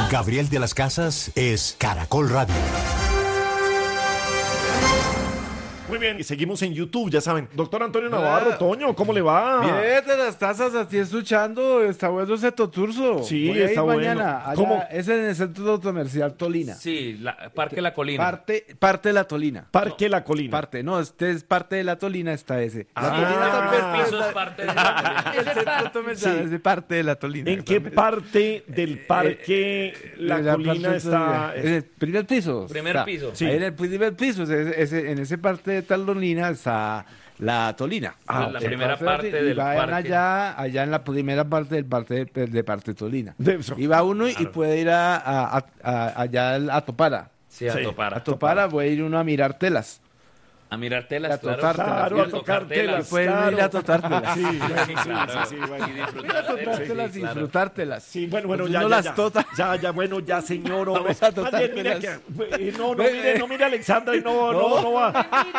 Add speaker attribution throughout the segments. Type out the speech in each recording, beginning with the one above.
Speaker 1: Gabriel de las Casas es Caracol Radio.
Speaker 2: Muy bien, y seguimos en YouTube, ya saben. Doctor Antonio Navarro, Toño, ¿cómo le va?
Speaker 3: Bien, de las tazas, así escuchando, está bueno ese toturso.
Speaker 2: Sí,
Speaker 3: voy a ir
Speaker 2: está bueno.
Speaker 3: mañana. Allá,
Speaker 2: ¿Cómo?
Speaker 3: es en el centro comercial Tolina.
Speaker 4: Sí, Parque La Colina.
Speaker 3: Parte de la Tolina.
Speaker 2: Parque La Colina.
Speaker 3: Parte, no, este es parte de la Tolina, está ese. La
Speaker 2: Ah.
Speaker 3: Tolina
Speaker 4: El
Speaker 3: también
Speaker 4: piso es parte de La Colina.
Speaker 3: el centro comercial es de parte de la Tolina.
Speaker 2: ¿En qué parte del parque La Colina está?
Speaker 3: En el primer piso.
Speaker 4: Primer piso.
Speaker 2: Sí.
Speaker 3: Ahí en el primer piso, en ese parte de Tolina está la Tolina.
Speaker 4: La primera parte
Speaker 3: y
Speaker 4: del
Speaker 3: vayan
Speaker 4: parque.
Speaker 3: allá en la primera parte del parque de parte Tolina.
Speaker 2: De eso.
Speaker 3: Y va uno y puede ir allá a Topara.
Speaker 4: Sí, a
Speaker 2: Sí.
Speaker 4: Topara.
Speaker 3: A Topara puede ir uno a mirar telas.
Speaker 4: A mirar telas,
Speaker 3: A
Speaker 4: claro.
Speaker 3: tocar telas.
Speaker 2: Claro, a tocar telas.
Speaker 3: Pueden ir a tocar telas.
Speaker 2: Sí, bueno, sí,
Speaker 4: Claro.
Speaker 2: sí, bueno.
Speaker 4: Y
Speaker 3: Ir a
Speaker 4: disfrutar
Speaker 3: tocar
Speaker 4: telas,
Speaker 3: telas y
Speaker 4: sí, claro.
Speaker 3: disfrutártelas.
Speaker 2: Sí, bueno,
Speaker 3: Pues
Speaker 2: ya,
Speaker 3: uno
Speaker 2: ya,
Speaker 3: las
Speaker 2: ya.
Speaker 3: tota.
Speaker 2: Ya, bueno, ya, señor. hombre.
Speaker 3: Vamos a totar
Speaker 2: Más bien, mira
Speaker 3: telas.
Speaker 2: no mire, Alexandra, y no va.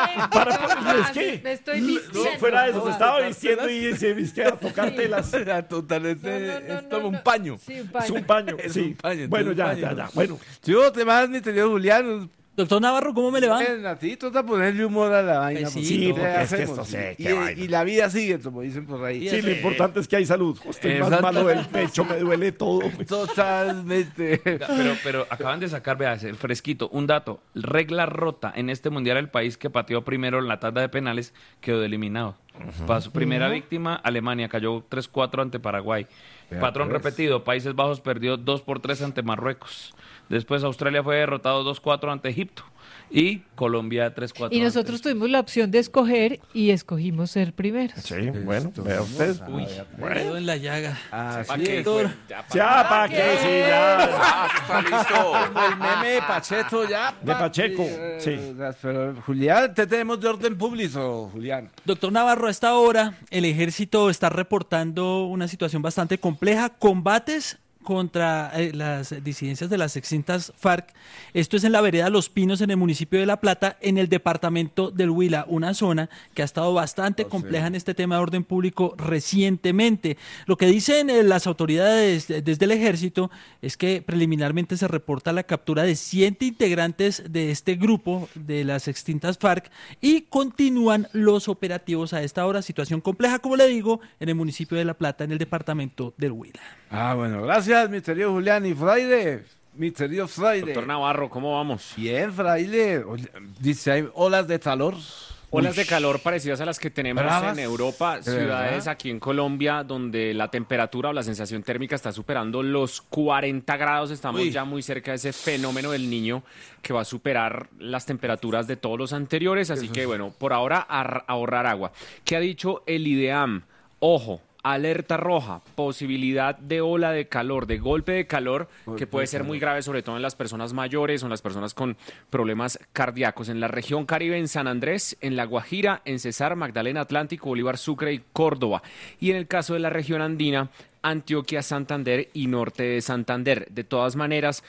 Speaker 2: Es que
Speaker 5: me estoy vistiendo.
Speaker 2: fuera de eso, se estaba
Speaker 3: tocar
Speaker 2: vistiendo
Speaker 3: telas.
Speaker 2: y se viste a tocar telas.
Speaker 3: A total,
Speaker 5: No,
Speaker 3: es como un paño.
Speaker 5: Sí, un
Speaker 2: Es
Speaker 5: paño.
Speaker 2: un paño,
Speaker 3: Es
Speaker 2: sí.
Speaker 3: un paño,
Speaker 2: Bueno,
Speaker 3: es un
Speaker 2: ya,
Speaker 3: paño.
Speaker 2: ya. Bueno,
Speaker 3: Yo te más, mi querido Julián.
Speaker 6: Doctor Navarro, ¿cómo me le va?
Speaker 3: A ti toca ponerle humor a la vaina.
Speaker 6: Pues sí,
Speaker 3: porque
Speaker 2: sí,
Speaker 3: ¿qué
Speaker 2: porque es que
Speaker 3: hacemos?
Speaker 2: esto sé,
Speaker 3: Y-
Speaker 2: qué vaina.
Speaker 3: y la vida sigue, como dicen por ahí.
Speaker 2: sí, lo importante es que hay salud. Estoy más
Speaker 3: Exacto.
Speaker 2: malo del pecho, me duele todo.
Speaker 3: Totalmente.
Speaker 4: Pero acaban de sacar, veas, el fresquito. Un dato, regla rota en este mundial, el país que pateó primero en la tanda de penales quedó eliminado. Para su primera víctima, Alemania cayó 3-4 ante Paraguay.
Speaker 3: Vea,
Speaker 4: Patrón
Speaker 3: pues.
Speaker 4: repetido, Países Bajos perdió 2-3 ante Marruecos. Después Australia fue derrotado 2-4 ante Egipto. Y Colombia 3-4.
Speaker 5: Y nosotros tuvimos la opción de escoger y escomos ser primeros.
Speaker 2: Sí, bueno, vea usted.
Speaker 6: Uy, dedo en la llaga.
Speaker 3: Así es.
Speaker 6: Doctor,
Speaker 2: Ya, ¿para qué? Sí, ya.
Speaker 3: Como el meme de Pacheco ya.
Speaker 2: De Pacheco, sí.
Speaker 3: Pero, Julián, te tenemos de orden público, Julián.
Speaker 6: doctor Navarro, a esta hora el ejército está reportando una situación bastante compleja, combates contra las disidencias de las extintas FARC. Esto es en la vereda Los Pinos, en el municipio de La Plata, en el departamento del Huila, una zona que ha estado bastante compleja en este tema de orden público recientemente. Lo que dicen las autoridades desde el ejército es que preliminarmente se reporta la captura de 100 integrantes de este grupo de las extintas FARC y continúan los operativos a esta hora. Situación compleja, como le digo, en el municipio de La Plata, en el departamento del Huila.
Speaker 3: Bueno, gracias, mi querido Julián. Y Fraile, mi querido Fraile.
Speaker 7: Doctor Navarro, ¿cómo vamos?
Speaker 3: Bien, Fraile. Oye, dice, hay olas de calor.
Speaker 7: Olas de calor parecidas a las que tenemos
Speaker 3: Bravas.
Speaker 7: en Europa,
Speaker 3: ¿De
Speaker 7: ciudades
Speaker 3: verdad?
Speaker 7: aquí en Colombia, donde la temperatura o la sensación térmica está superando los 40 grados. Estamos
Speaker 3: Uy.
Speaker 7: ya muy cerca de ese fenómeno del niño que va a superar las temperaturas de todos los anteriores. Así que, bueno, por ahora ahorrar agua. ¿Qué ha dicho el IDEAM? Ojo. Alerta roja, posibilidad de ola de calor, de golpe de calor, que puede ser muy grave, sobre todo en las personas mayores o en las personas con problemas cardíacos. En la región Caribe, en San Andrés, en La Guajira, en Cesar, Magdalena, Atlántico, Bolívar, Sucre y Córdoba. Y en el caso de la región andina, Antioquia, Santander y norte de Santander. De todas maneras,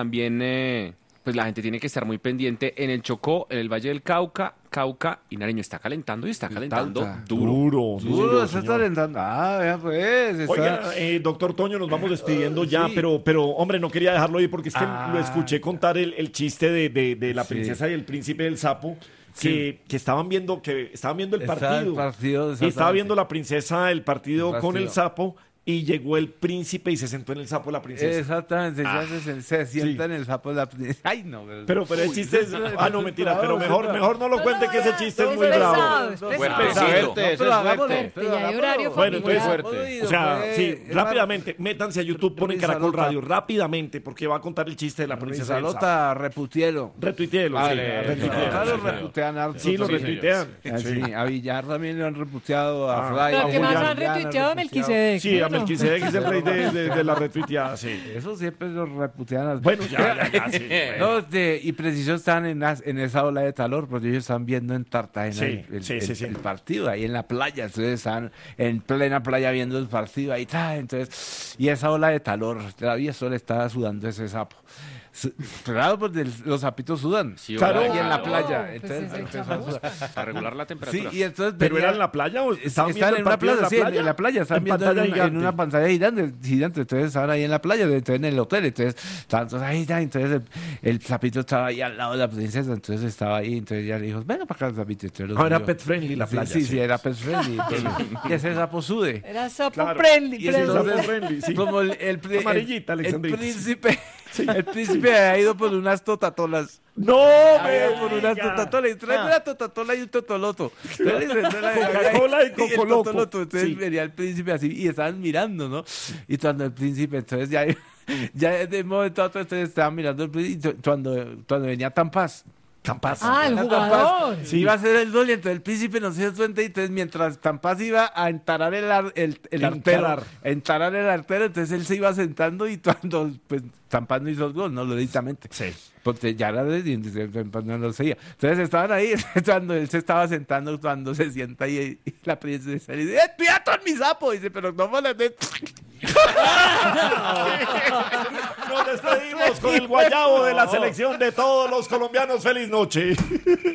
Speaker 7: también pues la gente tiene que estar muy pendiente en el Chocó, en el Valle del Cauca y Nariño. Está calentando y está calentando
Speaker 3: Tauta.
Speaker 2: duro. sí,
Speaker 3: Duro,
Speaker 2: señor,
Speaker 3: se está
Speaker 2: señor.
Speaker 3: alentando. Vea pues. Está...
Speaker 2: Oiga, doctor Toño, nos vamos despidiendo ya,
Speaker 3: Sí.
Speaker 2: pero hombre, no quería dejarlo ahí porque es que
Speaker 3: Ah,
Speaker 2: lo escuché contar el chiste de la
Speaker 3: Sí.
Speaker 2: princesa y el príncipe del sapo, que estaban viendo el
Speaker 3: Está el
Speaker 2: partido.
Speaker 3: partido,
Speaker 2: Y estaba
Speaker 3: exactamente.
Speaker 2: viendo la princesa el partido
Speaker 3: El
Speaker 2: con el
Speaker 3: partido.
Speaker 2: sapo y llegó el príncipe y se sentó en el sapo la princesa.
Speaker 3: Exactamente, ya se sienta
Speaker 2: sí.
Speaker 3: en el sapo de la princesa. Ay, no.
Speaker 2: Pero el
Speaker 3: Uy,
Speaker 2: chiste es... Ah, no, mentira, pero
Speaker 3: bravo,
Speaker 2: mejor no lo cuente que ese chiste es
Speaker 5: Es
Speaker 2: muy bravo.
Speaker 5: pesado, es pesado.
Speaker 7: Fuerte,
Speaker 3: pero hagámoslo,
Speaker 5: fuerte,
Speaker 3: pero
Speaker 5: ya hay
Speaker 3: hagámoslo.
Speaker 5: horario
Speaker 2: Bueno, entonces,
Speaker 5: familiar.
Speaker 2: o sea,
Speaker 3: Pues,
Speaker 2: sí,
Speaker 3: es
Speaker 2: rápidamente, métanse a YouTube, ponen Caracol Radio, rápidamente, porque va a contar el chiste de la princesa del sapo.
Speaker 3: Salota, reputielo.
Speaker 2: Retuiteelo,
Speaker 7: Vale,
Speaker 2: retuiteelo.
Speaker 3: Claro, reputean harto.
Speaker 2: Sí, lo
Speaker 3: Sí,
Speaker 2: retuitean.
Speaker 3: Sí, a Villar también lo han reputeado, a
Speaker 2: Ah,
Speaker 3: Fray.
Speaker 5: Pero que más
Speaker 2: Julián,
Speaker 5: han retuiteado a Melquisedec.
Speaker 2: Sí, a
Speaker 5: ¿no?
Speaker 2: Melquisedec es el rey de la retuiteada, sí.
Speaker 3: Eso siempre lo reputean.
Speaker 2: Bueno, ya, sí.
Speaker 3: No, y preciso están en esa ola de calor, porque ellos están viendo en Cartagena
Speaker 2: Sí,
Speaker 3: el
Speaker 2: sí.
Speaker 3: el partido, ahí en la playa, entonces están en plena playa viendo el partido, ahí está, entonces, y esa ola de calor, todavía eso le está sudando ese sapo. Claro, pues los sapitos sudan.
Speaker 7: Sí,
Speaker 2: Claro.
Speaker 3: Y en la
Speaker 5: Claro,
Speaker 3: playa.
Speaker 5: pues
Speaker 3: Entonces,
Speaker 5: es el
Speaker 3: entonces,
Speaker 5: chamusca.
Speaker 7: Para regular la
Speaker 3: sí,
Speaker 7: temperatura.
Speaker 3: y entonces
Speaker 2: ¿Pero
Speaker 3: venía-
Speaker 2: era en la playa o estaban viendo
Speaker 3: están
Speaker 2: el
Speaker 3: en una
Speaker 2: partido
Speaker 3: plaza, sí, en la playa, están
Speaker 2: en
Speaker 3: viendo
Speaker 2: pantalla
Speaker 3: en
Speaker 2: gigante?
Speaker 3: una pantalla gigante, entonces estaban ahí en la playa, entonces en el hotel, entonces estaban todos ahí, entonces el sapito estaba ahí al lado de la princesa, entonces estaba ahí, entonces ya le dijo, venga para acá, sapito.
Speaker 2: Era pet friendly la playa.
Speaker 3: Sí, era pet friendly. Y ese sapo sude.
Speaker 5: Era sapo
Speaker 2: Claro.
Speaker 5: friendly.
Speaker 3: Y entonces,
Speaker 2: Sapo friendly, sí.
Speaker 3: como
Speaker 2: Amarillita, Alexandrita.
Speaker 3: el príncipe ha ido por unas totatolas.
Speaker 2: ¡No,
Speaker 3: Había por unas totatolas, y trae una totatola y un totoloto.
Speaker 2: Coca-Cola y Cocoloco.
Speaker 3: Entonces
Speaker 2: Sí.
Speaker 3: venía el príncipe así y estaban mirando, ¿no? Y cuando el príncipe, entonces ya de momento a otro, entonces estaban mirando el príncipe, y cuando venía Tampaz.
Speaker 5: Ah, el jugador.
Speaker 3: Sí, iba a hacer el gol y entonces el príncipe no se dio cuenta y entonces mientras Tampaz iba a entarar el artero, entonces él se iba sentando y cuando pues Tampaz no hizo el gol, no, lógicamente.
Speaker 2: Sí.
Speaker 3: Porque ya era de Tampaz no lo seguía. Entonces estaban ahí, cuando él se estaba sentando, cuando se sienta y la princesa le dice, ¡piato en mi sapo! Y dice, pero no molestes.
Speaker 2: Nos despedimos con el guayabo de la selección de todos los colombianos. ¡Feliz noche!